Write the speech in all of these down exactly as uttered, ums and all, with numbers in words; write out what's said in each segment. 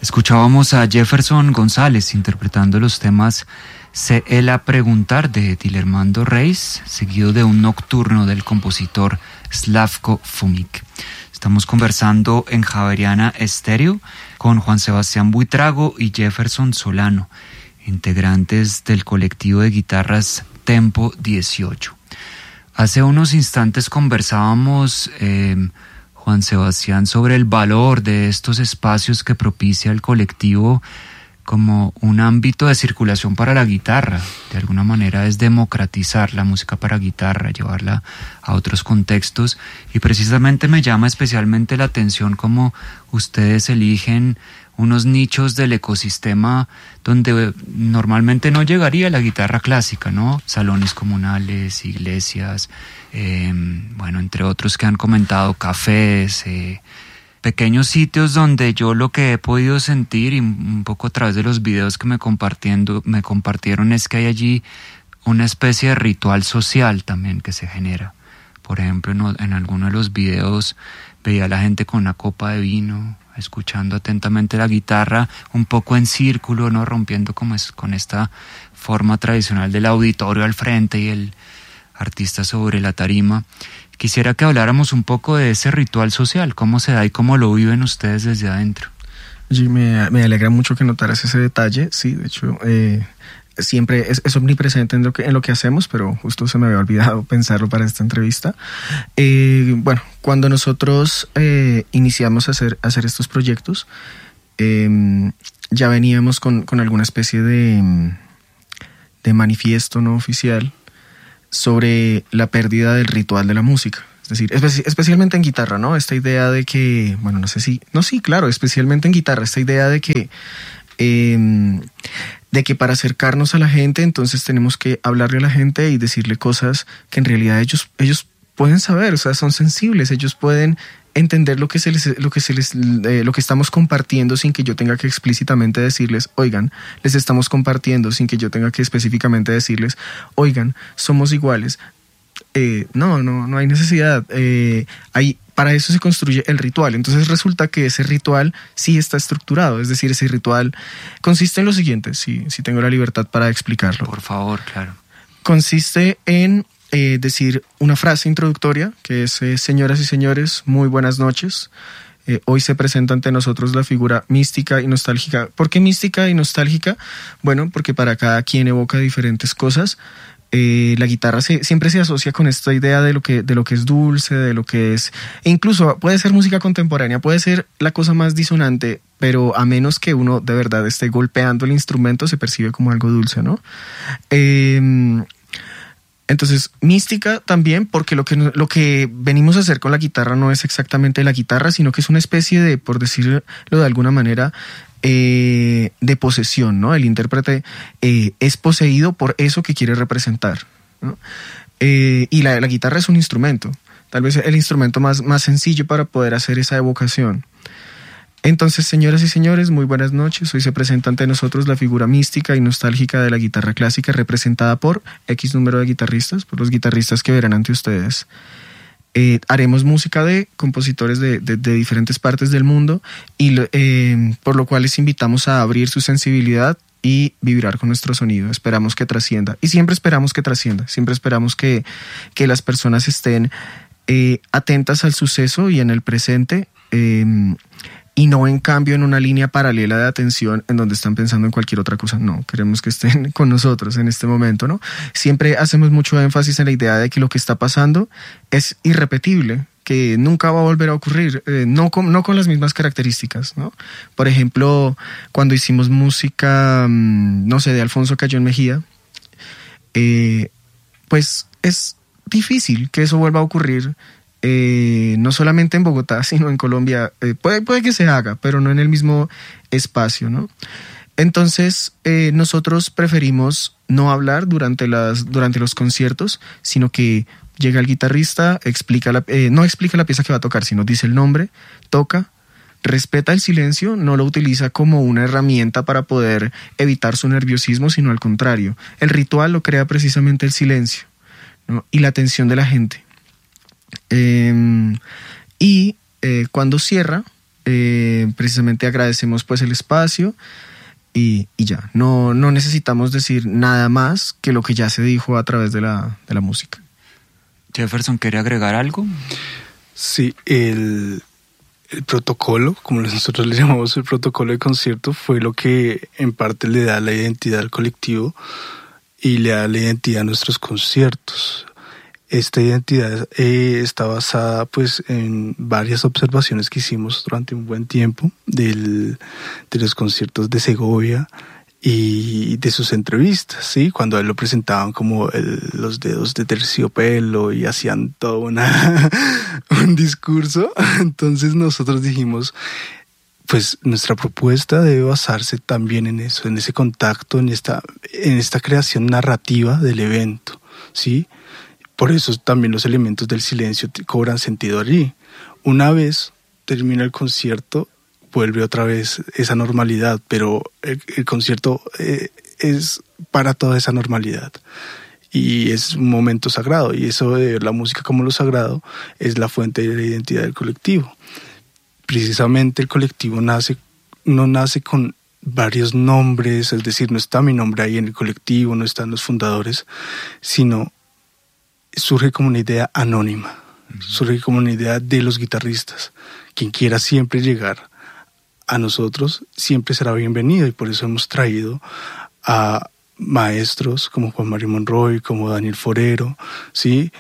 Escuchábamos a Jefferson González interpretando los temas Se Ela Preguntar de Dilermando Reis, seguido de un nocturno del compositor Slavko Fumik. Estamos conversando en Javeriana Estéreo con Juan Sebastián Buitrago y Jefferson Solano, integrantes del colectivo de guitarras Tempo dieciocho. Hace unos instantes conversábamos, eh, Juan Sebastián, sobre el valor de estos espacios que propicia el colectivo como un ámbito de circulación para la guitarra. De alguna manera es democratizar la música para guitarra, llevarla a otros contextos, y precisamente me llama especialmente la atención cómo ustedes eligen unos nichos del ecosistema donde normalmente no llegaría la guitarra clásica, ¿no? Salones comunales, iglesias, eh, bueno, entre otros que han comentado, cafés, eh, pequeños sitios donde yo lo que he podido sentir, y un poco a través de los videos que me compartiendo, me compartieron, es que hay allí una especie de ritual social también que se genera. Por ejemplo, en, en alguno de los videos veía a la gente con una copa de vino, escuchando atentamente la guitarra, un poco en círculo, ¿no? Rompiendo como es, con esta forma tradicional del auditorio al frente y el artista sobre la tarima. Quisiera que habláramos un poco de ese ritual social, cómo se da y cómo lo viven ustedes desde adentro. Sí, me, me alegra mucho que notaras ese detalle. Sí, de hecho, eh, siempre es, es omnipresente en lo, que, en lo que hacemos, pero justo se me había olvidado pensarlo para esta entrevista. Eh, bueno, cuando nosotros eh, iniciamos a hacer, a hacer estos proyectos, eh, ya veníamos con, con alguna especie de, de manifiesto no oficial sobre la pérdida del ritual de la música. Es decir, espe- especialmente en guitarra, ¿no? Esta idea de que, bueno, no sé si, no, sí, claro, especialmente en guitarra, esta idea de que, eh, de que para acercarnos a la gente, entonces tenemos que hablarle a la gente y decirle cosas que en realidad ellos, ellos pueden saber, o sea, son sensibles, ellos pueden entender lo que se les, lo que se les, eh, lo que estamos compartiendo sin que yo tenga que explícitamente decirles, oigan, les estamos compartiendo, sin que yo tenga que específicamente decirles, oigan, somos iguales. Eh, no, no, no hay necesidad. Eh, hay, para eso se construye el ritual. Entonces resulta que ese ritual sí está estructurado. Es decir, ese ritual consiste en lo siguiente, si, si tengo la libertad para explicarlo. Por favor, claro. Consiste en eh, decir una frase introductoria que es, eh, señoras y señores, muy buenas noches. Eh, hoy se presenta ante nosotros la figura mística y nostálgica. ¿Por qué mística y nostálgica? Bueno, porque para cada quien evoca diferentes cosas. Eh, la guitarra se, siempre se asocia con esta idea de lo que de lo que es dulce, de lo que es, e incluso puede ser música contemporánea, puede ser la cosa más disonante, pero a menos que uno de verdad esté golpeando el instrumento se percibe como algo dulce, ¿no? Eh, entonces, mística también, porque lo que, lo que venimos a hacer con la guitarra no es exactamente la guitarra, sino que es una especie de, por decirlo de alguna manera, Eh, de posesión, ¿no? El intérprete eh, es poseído por eso que quiere representar, ¿no? Eh, y la, la guitarra es un instrumento, tal vez el instrumento más, más sencillo para poder hacer esa evocación. Entonces, señoras y señores, muy buenas noches. Hoy se presenta ante nosotros la figura mística y nostálgica de la guitarra clásica, representada por X número de guitarristas, por los guitarristas que verán ante ustedes. Eh, haremos música de compositores de, de, de diferentes partes del mundo y eh, por lo cual les invitamos a abrir su sensibilidad y vibrar con nuestro sonido. Esperamos que trascienda y siempre esperamos que trascienda, siempre esperamos que, que las personas estén eh, atentas al suceso y en el presente, eh, y no en cambio en una línea paralela de atención en donde están pensando en cualquier otra cosa. No, queremos que estén con nosotros en este momento, ¿no? Siempre hacemos mucho énfasis en la idea de que lo que está pasando es irrepetible, que nunca va a volver a ocurrir, eh, no, con, no con las mismas características, ¿no? Por ejemplo, cuando hicimos música, no sé, de Alfonso Cayón Mejía, eh, pues es difícil que eso vuelva a ocurrir. Eh, no solamente en Bogotá, sino en Colombia. Eh, puede, puede que se haga, pero no en el mismo espacio, ¿no? Entonces, eh, nosotros preferimos no hablar durante, las, durante los conciertos, sino que llega el guitarrista, explica la, eh, no explica la pieza que va a tocar, sino dice el nombre, toca, respeta el silencio, no lo utiliza como una herramienta para poder evitar su nerviosismo, sino al contrario. El ritual lo crea precisamente el silencio, ¿no? Y la atención de la gente. Eh, y eh, cuando cierra, Eh, precisamente agradecemos pues el espacio y, y ya, no, no necesitamos decir nada más que lo que ya se dijo a través de la, de la música. Jefferson, ¿quiere agregar algo? Sí, el, el protocolo, como nosotros le llamamos el protocolo de concierto, fue lo que en parte le da la identidad al colectivo y le da la identidad a nuestros conciertos. Esta identidad eh, está basada pues en varias observaciones que hicimos durante un buen tiempo del, de los conciertos de Segovia y de sus entrevistas, ¿sí? Cuando a él lo presentaban como el, los dedos de terciopelo y hacían todo una, un discurso. Entonces nosotros dijimos, pues nuestra propuesta debe basarse también en eso, en ese contacto, en esta, en esta creación narrativa del evento, ¿sí? Por eso también los elementos del silencio cobran sentido allí. Una vez termina el concierto, vuelve otra vez esa normalidad, pero el, el concierto eh, es para toda esa normalidad. Y es un momento sagrado, y eso de la música como lo sagrado es la fuente de la identidad del colectivo. Precisamente el colectivo nace, no nace con varios nombres, es decir, no está mi nombre ahí en el colectivo, no están los fundadores, sino surge como una idea anónima, uh-huh. surge como una idea de los guitarristas. Quien quiera siempre llegar a nosotros siempre será bienvenido, y por eso hemos traído a maestros como Juan Mario Monroy, como Daniel Forero, ¿sí?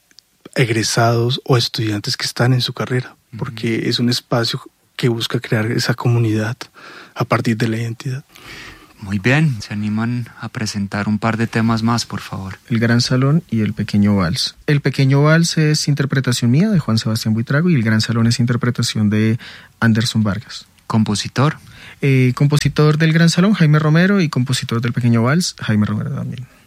egresados o estudiantes que están en su carrera, uh-huh. porque es un espacio que busca crear esa comunidad a partir de la identidad. Muy bien, ¿se animan a presentar un par de temas más, por favor? El Gran Salón y el Pequeño Vals. El Pequeño Vals es interpretación mía de Juan Sebastián Buitrago y el Gran Salón es interpretación de Anderson Vargas. ¿Compositor? Eh, compositor del Gran Salón, Jaime Romero, y compositor del Pequeño Vals, Jaime Romero también.